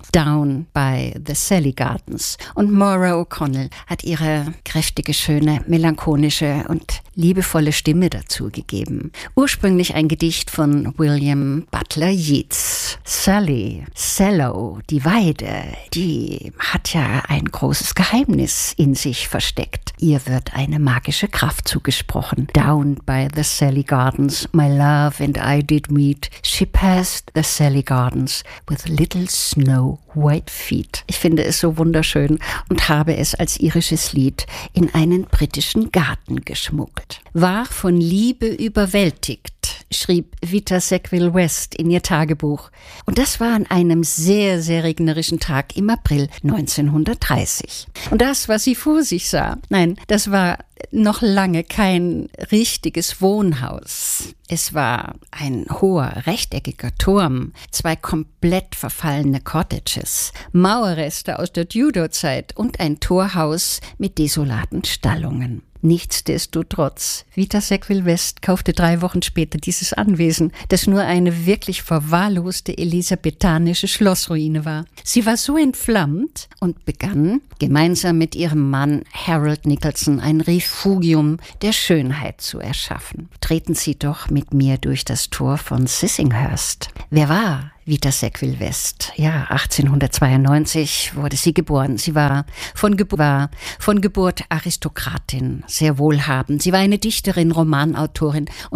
Down by the Sally Gardens. Und Maura O'Connell hat ihre kräftige, schöne, melancholische und liebevolle Stimme dazu gegeben. Ursprünglich ein Gedicht von William Butler Yeats. Sally, Sallow, die Weide, die hat ja ein großes Geheimnis in sich versteckt. Ihr wird eine magische Kraft zugesprochen. Down by the Sally Gardens, my love and I did meet. She passed the Sally Gardens with little snow white feet. Ich finde es so wunderschön und habe es als irisches Lied in einen britischen Garten geschmuggelt. War von Liebe überwältigt, schrieb Vita Sackville-West in ihr Tagebuch. Und das war an einem sehr, sehr regnerischen Tag im April 1930. Und das, was sie vor sich sah, nein, das war noch lange kein richtiges Wohnhaus. Es war ein hoher, rechteckiger Turm, 2 komplett verfallene Cottages, Mauerreste aus der Tudor-Zeit und ein Torhaus mit desolaten Stallungen. Nichtsdestotrotz, Vita Sackville-West kaufte 3 Wochen später dieses Anwesen, das nur eine wirklich verwahrloste elisabethanische Schlossruine war. Sie war so entflammt und begann, gemeinsam mit ihrem Mann Harold Nicholson ein Refugium der Schönheit zu erschaffen. Treten Sie doch mit mir durch das Tor von Sissinghurst. Wer war Vita Sackville-West? Ja, 1892 wurde sie geboren. Sie war von Geburt Aristokratin, sehr wohlhabend. Sie war eine Dichterin, Romanautorin